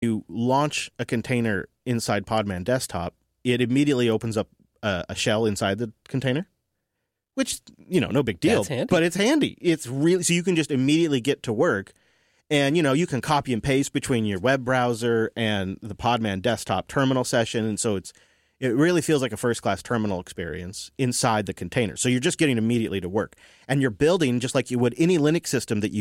you launch a container inside Podman Desktop, it immediately opens up a shell inside the container, which, no big deal. That's handy. But it's handy. It's really, so you can just immediately get to work. And, you can copy and paste between your web browser and the Podman Desktop terminal session. And so it really feels like a first-class terminal experience inside the container. So you're just getting immediately to work. And you're building, just like you would any Linux system that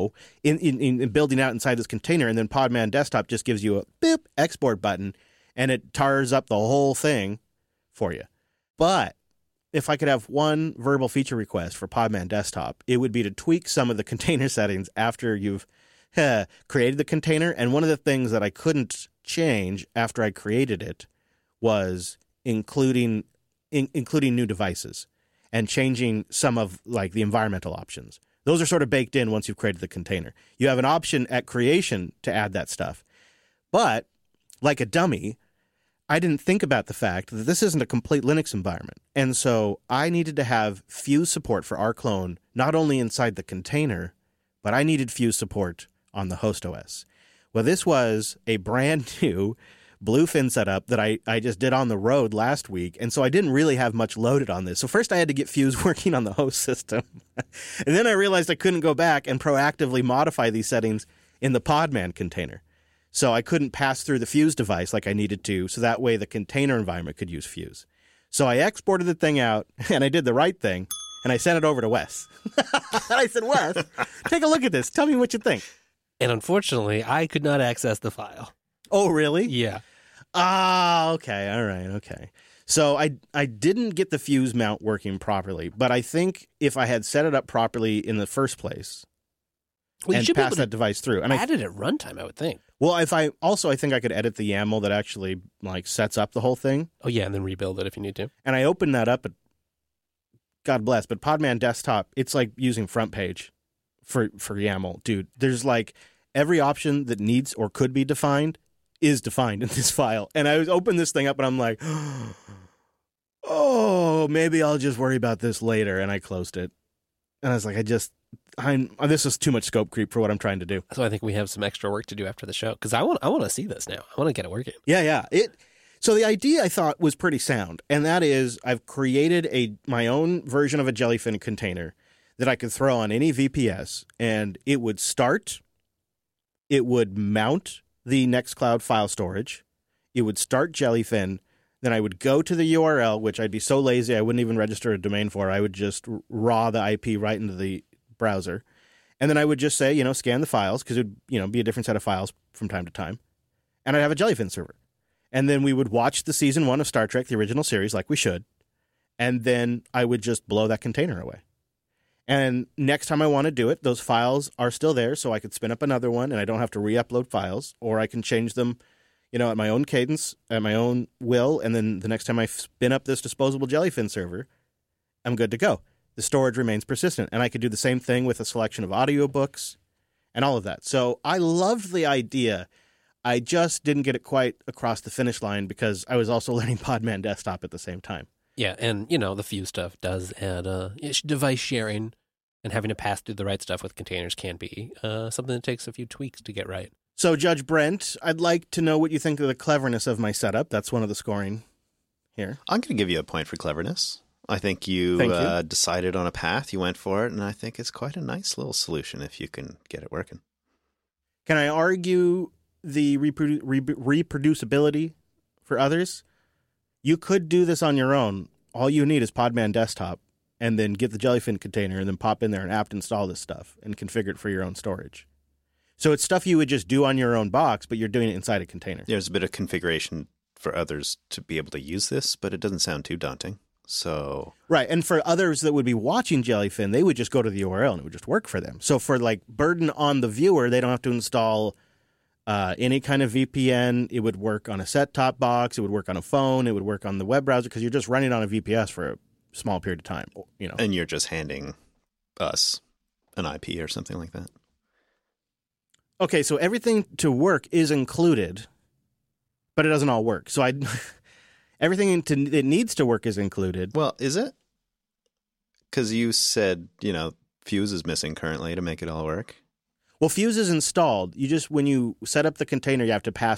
in building out inside this container. And then Podman Desktop just gives you a boop export button, and it tars up the whole thing for you. But if I could have one verbal feature request for Podman Desktop, it would be to tweak some of the container settings after you've created the container. And one of the things that I couldn't change after I created it was including new devices and changing some of the environmental options. Those are sort of baked in once you've created the container. You have an option at creation to add that stuff. But like a dummy, I didn't think about the fact that this isn't a complete Linux environment. And so I needed to have Fuse support for rclone not only inside the container, but I needed Fuse support on the host OS. Well, this was a brand new Bluefin setup that I just did on the road last week, and so I didn't really have much loaded on this. So first I had to get Fuse working on the host system, and then I realized I couldn't go back and proactively modify these settings in the Podman container. So I couldn't pass through the Fuse device like I needed to, so that way the container environment could use Fuse. So I exported the thing out, and I did the right thing, and I sent it over to Wes. And I said, Wes, take a look at this. Tell me what you think. And unfortunately, I could not access the file. Oh, really? Yeah. Ah, okay. All right. Okay. So I didn't get the Fuse mount working properly, but I think if I had set it up properly in the first place and passed that device through. And add it at runtime, I would think. Well, I think I could edit the YAML that actually sets up the whole thing. Oh, yeah, and then rebuild it if you need to. And I opened that up, God bless, but Podman Desktop, it's like using front page for YAML. Dude, there's every option that needs or could be defined is defined in this file. And I opened this thing up and I'm like, oh, maybe I'll just worry about this later. And I closed it. And I was like, this is too much scope creep for what I'm trying to do. So I think we have some extra work to do after the show, because I want to see this now. I want to get it working. Yeah. So the idea I thought was pretty sound. And that is I've created my own version of a Jellyfin container that I could throw on any VPS, and it would start, it would mount the Nextcloud file storage, it would start Jellyfin, then I would go to the URL, which I'd be so lazy I wouldn't even register a domain for. I would just raw the IP right into the browser, and then I would just say, scan the files, because it would, be a different set of files from time to time, and I'd have a Jellyfin server. And then we would watch the season 1 of Star Trek, the original series, like we should, and then I would just blow that container away. And next time I want to do it, those files are still there, so I could spin up another one, and I don't have to re-upload files, or I can change them, at my own cadence, at my own will, and then the next time I spin up this disposable Jellyfin server, I'm good to go. The storage remains persistent, and I could do the same thing with a selection of audiobooks and all of that. So I loved the idea. I just didn't get it quite across the finish line because I was also learning Podman Desktop at the same time. Yeah, and, the Fuse stuff does add device sharing, and having to pass through the right stuff with containers can be something that takes a few tweaks to get right. So, Judge Brent, I'd like to know what you think of the cleverness of my setup. That's one of the scoring here. I'm going to give you a point for cleverness. I think you decided on a path, you went for it, and I think it's quite a nice little solution if you can get it working. Can I argue the reproducibility for others? You could do this on your own. All you need is Podman Desktop, and then get the Jellyfin container, and then pop in there and apt install this stuff and configure it for your own storage. So it's stuff you would just do on your own box, but you're doing it inside a container. There's a bit of configuration for others to be able to use this, but it doesn't sound too daunting. So right, and for others that would be watching Jellyfin, they would just go to the URL and it would just work for them. So for burden on the viewer, they don't have to install any kind of VPN. It would work on a set-top box. It would work on a phone. It would work on the web browser, because you're just running on a VPS for a small period of time. And you're just handing us an IP or something like that. Okay, so everything to work is included, but it doesn't all work. So everything that needs to work is included. Well, is it? Because you said, Fuse is missing currently to make it all work. Well, Fuse is installed. You just, when you set up the container, you have to pass